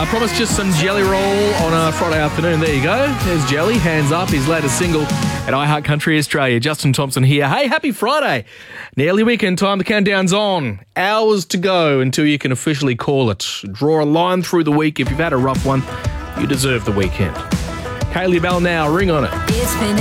I promised just some Jelly Roll on a Friday afternoon. There you go. There's Jelly. Hands Up, his latest single at iHeart Country Australia. Justin Thompson here. Hey, happy Friday. Nearly weekend time. The countdown's on. Hours to go until you can officially call it. Draw a line through the week. If you've had a rough one, you deserve the weekend. Kaylee Bell now. Ring on it. It's been